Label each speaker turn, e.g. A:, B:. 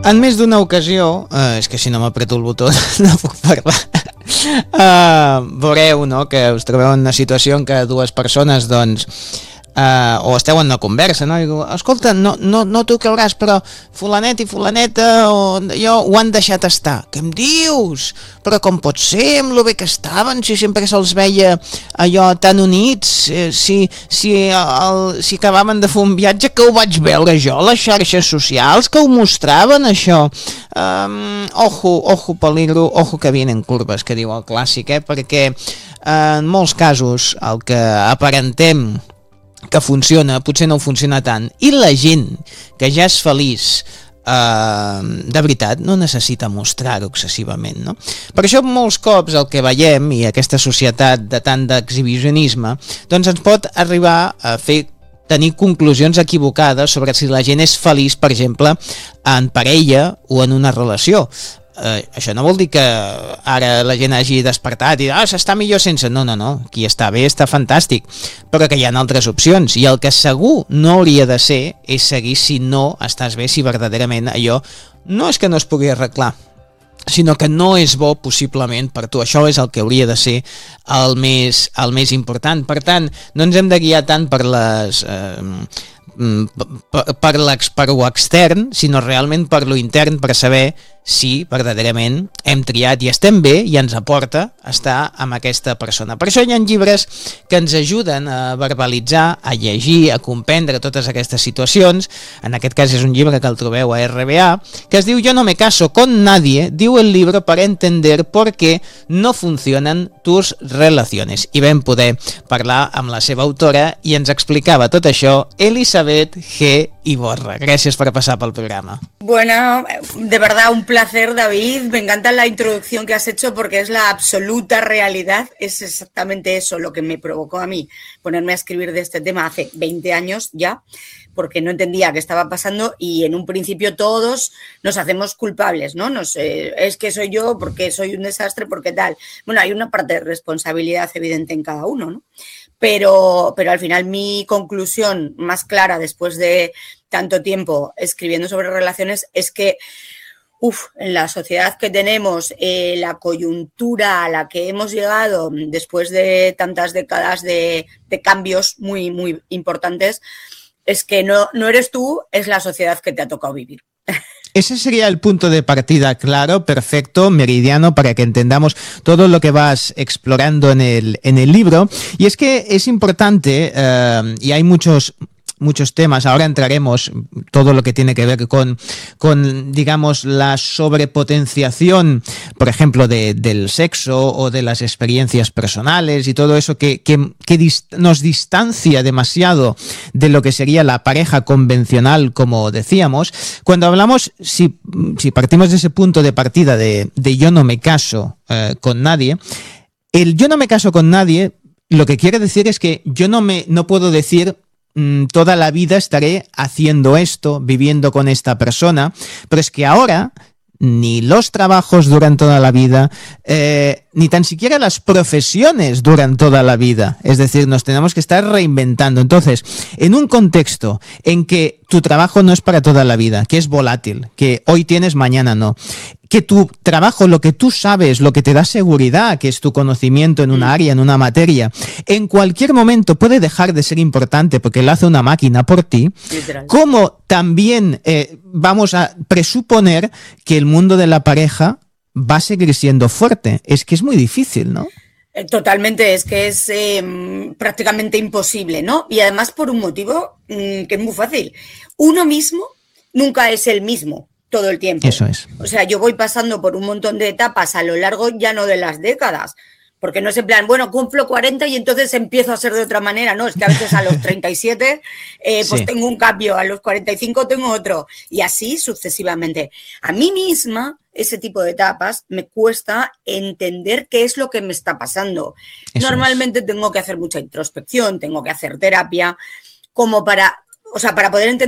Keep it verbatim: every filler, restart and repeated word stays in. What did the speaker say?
A: En més d'una ocasió, eh, és que si no m'apreto el botó no puc parlar, uh, veureu, no?, que us trobeu en una situació en què dues persones, doncs, Uh, o esteu en una conversa, no? I diu, escolta, no, no, no t'ho creuràs, però fulanet i fulaneta o jo ho han deixat estar. Què em dius? Però com pot ser, amb lo bé que estaven, si sempre se'ls veia allò tan units, eh, si, si, el, si acabaven de fer un viatge, que ho vaig veure jo a les xarxes socials, que ho mostraven això. Um, ojo, ojo peligro, ojo que vienen curves, que diu el clàssic, eh? Perquè uh, en molts casos el que aparentem que funciona, potser no funciona tant, i la gent que ja és feliç eh, de veritat no necessita mostrar-ho excessivament, no? Per això molts cops el que veiem, i aquesta societat de tant d'exhibicionisme, doncs ens pot arribar a fer tenir conclusions equivocades sobre si la gent és feliç, per exemple, en parella o en una relació. Uh, això no vol dir que ara la gent hagi despertat i ah, s'està millor sense, no, no, no, qui està bé està fantàstic, però que hi ha altres opcions, i el que segur no hauria de ser és seguir si no estàs bé, si verdaderament allò no és que no es pugui arreglar, sinó que no és bo possiblement per tu. Això és el que hauria de ser el més, el més important. Per tant, no ens hem de guiar tant per les eh, per, per, per lo extern, sinó realment per lo intern, per saber si verdaderament hem triat i estem bé i ens aporta estar amb aquesta persona. Per això hi ha llibres que ens ajuden a verbalitzar, a llegir, a comprendre totes aquestes situacions. En aquest cas és un llibre que el trobeu a R B A, que es diu Yo no me caso con nadie, diu el libro para entender por qué no funcionan tus relaciones. I vam poder parlar amb la seva autora i ens explicava tot això Elisabet G. Iborra. Gràcies per passar pel programa.
B: Bueno, de verdad un placer, David. Me encanta la introducción que has hecho porque es la absoluta realidad. Es exactamente eso lo que me provocó a mí ponerme a escribir de este tema hace veinte años ya, porque no entendía qué estaba pasando y en un principio todos nos hacemos culpables, ¿no? Nos, eh, es que soy yo porque soy un desastre, porque tal. Bueno, hay una parte de responsabilidad evidente en cada uno, ¿no? Pero, pero al final mi conclusión más clara después de tanto tiempo escribiendo sobre relaciones es que uf, en la sociedad que tenemos, eh, la coyuntura a la que hemos llegado después de tantas décadas de, de cambios muy, muy importantes, es que no, no eres tú, es la sociedad que te ha tocado vivir.
A: Ese sería el punto de partida claro, perfecto, meridiano, para que entendamos todo lo que vas explorando en el, en el libro. Y es que es importante, eh, y hay muchos... muchos temas, ahora entraremos todo lo que tiene que ver con, con digamos, la sobrepotenciación, por ejemplo, de, del sexo o de las experiencias personales y todo eso que, que, que dist- nos distancia demasiado de lo que sería la pareja convencional, como decíamos. Cuando hablamos, si, si partimos de ese punto de partida de, de yo no me caso eh, con nadie, el yo no me caso con nadie, lo que quiere decir es que yo no, me, no puedo decir toda la vida estaré haciendo esto, viviendo con esta persona, pero es que ahora ni los trabajos duran toda la vida, eh, ni tan siquiera las profesiones duran toda la vida. Es decir, nos tenemos que estar reinventando. Entonces, en un contexto en que tu trabajo no es para toda la vida, que es volátil, que hoy tienes, mañana no, que tu trabajo, lo que tú sabes, lo que te da seguridad, que es tu conocimiento en una área, en una materia, en cualquier momento puede dejar de ser importante porque lo hace una máquina por ti, literal. Como también eh, vamos a presuponer que el mundo de la pareja va a seguir siendo fuerte. Es que es muy difícil, ¿no?
B: Totalmente, es que es eh, prácticamente imposible, ¿no? Y además por un motivo mmm, que es muy fácil. Uno mismo nunca es el mismo todo el tiempo.
A: Eso es.
B: O sea, yo voy pasando por un montón de etapas a lo largo ya no de las décadas, porque no es en plan, bueno, cumplo cuarenta y entonces empiezo a ser de otra manera, no, es que a veces a los treinta y siete eh, pues sí. Tengo un cambio, a los cuarenta y cinco tengo otro, y así sucesivamente. A mí misma, ese tipo de etapas, me cuesta entender qué es lo que me está pasando. Eso Normalmente es. Tengo que hacer mucha introspección, tengo que hacer terapia, como para, o sea, para poder entender